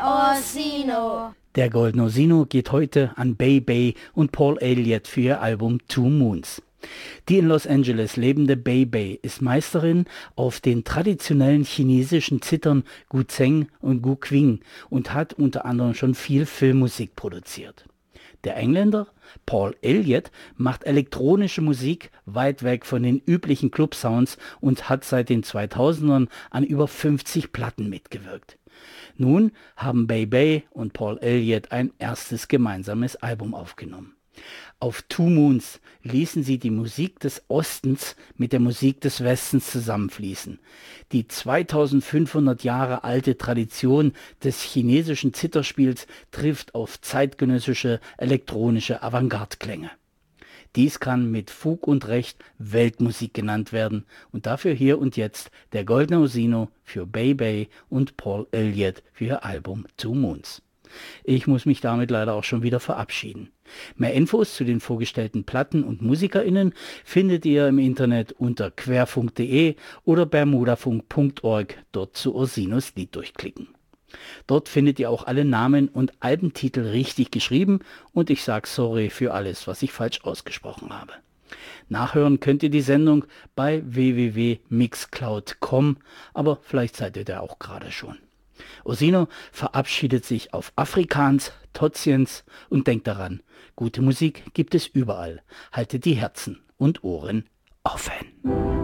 Orsino. Der Goldene Orsino geht heute an Bei Bei und Paul Elliott für ihr Album Two Moons. Die in Los Angeles lebende Bei Bei ist Meisterin auf den traditionellen chinesischen Zithern Guzheng und Guqing und hat unter anderem schon viel Filmmusik produziert. Der Engländer Paul Elliott macht elektronische Musik weit weg von den üblichen Club-Sounds und hat seit den 2000ern an über 50 Platten mitgewirkt. Nun haben Bei Bei und Paul Elliott ein erstes gemeinsames Album aufgenommen. Auf Two Moons ließen sie die Musik des Ostens mit der Musik des Westens zusammenfließen. Die 2500 Jahre alte Tradition des chinesischen Zitherspiels trifft auf zeitgenössische elektronische Avantgarde-Klänge. Dies kann mit Fug und Recht Weltmusik genannt werden und dafür hier und jetzt der Goldene Orsino für Bei Bei und Paul Elliott für ihr Album Two Moons. Ich muss mich damit leider auch schon wieder verabschieden. Mehr Infos zu den vorgestellten Platten und MusikerInnen findet ihr im Internet unter querfunk.de oder bermudafunk.org, dort zu Orsinos Lied durchklicken. Dort findet ihr auch alle Namen und Albentitel richtig geschrieben und ich sage sorry für alles, was ich falsch ausgesprochen habe. Nachhören könnt ihr die Sendung bei www.mixcloud.com, aber vielleicht seid ihr da auch gerade schon. Orsino verabschiedet sich auf Afrikaans, Totsiens und denkt daran, gute Musik gibt es überall. Haltet die Herzen und Ohren offen.